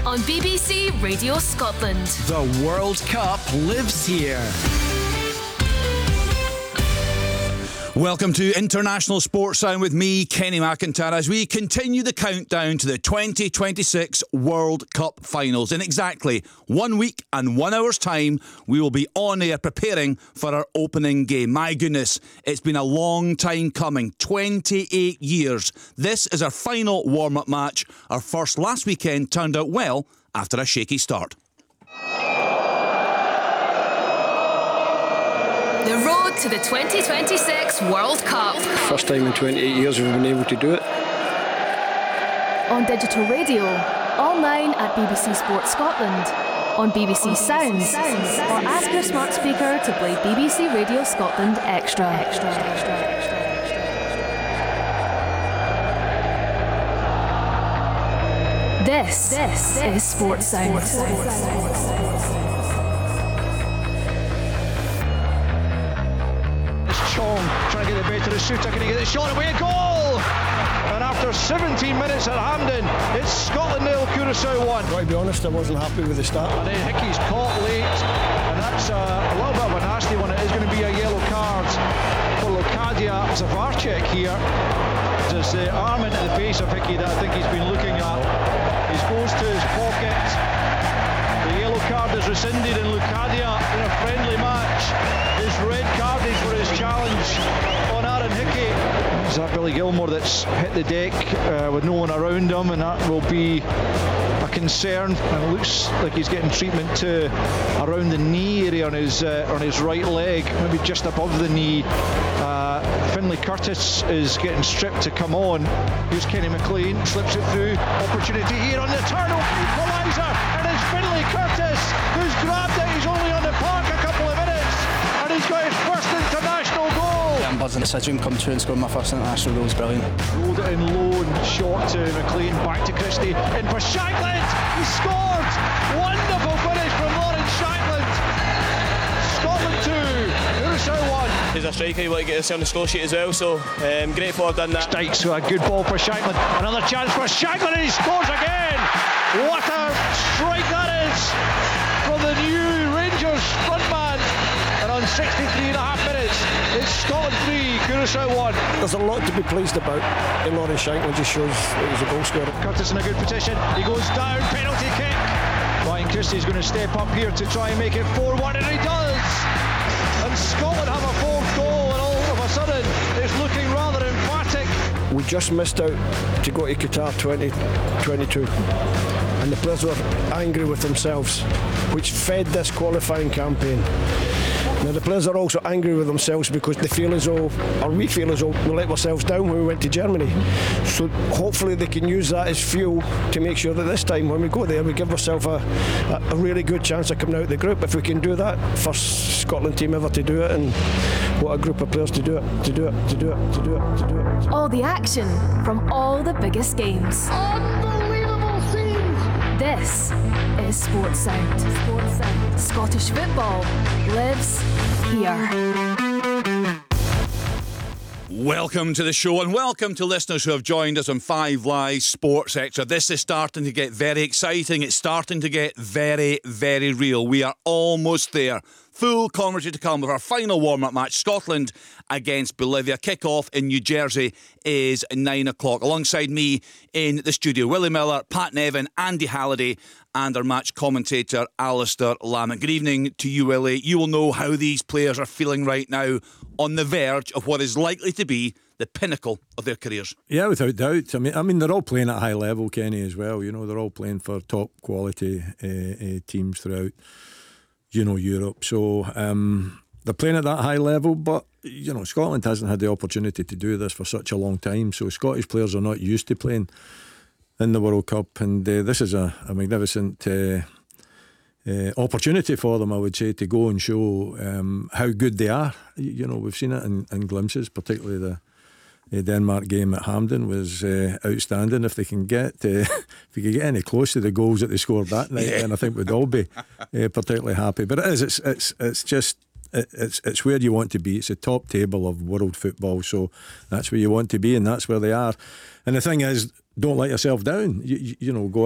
on BBC Radio Scotland. The World Cup lives here. Welcome to International Sports Sound with me, Kenny McIntyre, as we continue the countdown to the 2026 World Cup finals. In exactly 1 week and 1 hour's time, we will be on air preparing for our opening game. My goodness, it's been a long time coming, 28 years. This is our final warm-up match. Our first last weekend turned out well after a shaky start. The road to the 2026 World Cup. First time in 28 years we've been able to do it. On digital radio, online at BBC Sports Scotland, on BBC Sounds, or ask your smart speaker to play BBC Radio Scotland Extra. This is Sports Sound. Chong trying to get the better of Suter, can he get the shot away, goal! And after 17 minutes at Hampden, it's Scotland 0, Curaçao 1. Right, to be honest, I wasn't happy with the start. And then Hickey's caught late, and that's a little bit of a nasty one. It is going to be a yellow card for Locadia. It's a VAR check here. There's the arm into the face of Hickey that I think he's been looking at. He goes to his pocket. The yellow card is rescinded, and Locadia in a friendly match is red carded for his challenge on Aaron Hickey. Is that Billy Gilmore that's hit the deck with no one around him, and that will be a concern. And it looks like he's getting treatment to around the knee area on his right leg, maybe just above the knee. Finlay Curtis is getting stripped to come on. Here's Kenny McLean, slips it through. Opportunity here on the turnover, equaliser, and it's Finlay Curtis who's grabbed it. He's only on the park a couple of minutes, and he's got his first international goal. I'm buzzing. The dream come true and scoring my first international goal is brilliant. Rolled it in low and shot to McLean, back to Christie, in for Shankland. He scored. Wonderful finish from Lawrence Shankland. Scotland 2, Curaçao 1. He's a striker, you want to get this on the score sheet as well, so grateful I've done that. Stikes with a good ball for Shankland. Another chance for Shankland, and he scores again. What a strike that is from the new Rangers frontman. And on 63 and a half minutes, it's Scotland 3, Curaçao 1. There's a lot to be pleased about, and Lawrence Shankland just shows that he's a goal scorer. Curtis in a good position, he goes down, penalty kick. Ryan Christie's going to step up here to try and make it 4-1, and he does. And Scotland have a fourth goal, and all of a sudden it's looking rather emphatic. We just missed out to go to Qatar 2022, and the players were angry with themselves, which fed this qualifying campaign. Now the players are also angry with themselves because they feel as though, or we feel as though, we let ourselves down when we went to Germany. So hopefully they can use that as fuel to make sure that this time when we go there we give ourselves a really good chance of coming out of the group. If we can do that, first Scotland team ever to do it, and what a group of players to do it. All the action from all the biggest games. Unbelievable scenes! This is Sports Sound. Scottish football lives here. Welcome to the show, and welcome to listeners who have joined us on 5 Live Sports Extra. This is starting to get very exciting. It's starting to get very, very real. We are almost there. Full commentary to come with our final warm-up match, Scotland against Bolivia. Kick-off in New Jersey is 9 o'clock. Alongside me in the studio, Willie Miller, Pat Nevin, Andy Halliday, and our match commentator, Alistair Lamont. Good evening to you, Willie. You will know how these players are feeling right now on the verge of what is likely to be the pinnacle of their careers. Yeah, without doubt. I mean, they're all playing at a high level, Kenny, as well. You know, they're all playing for top quality teams throughout, Europe. So they're playing at that high level, but Scotland hasn't had the opportunity to do this for such a long time. So Scottish players are not used to playing in the World Cup, and this is a magnificent opportunity for them, I would say, to go and show how good they are. We've seen it in glimpses, particularly the Denmark game at Hampden was outstanding. If they can get any close to the goals that they scored that night, then I think we'd all be particularly happy. But it's where you want to be. It's the top table of world football, so that's where you want to be, and that's where they are. And the thing is, don't let yourself down. Go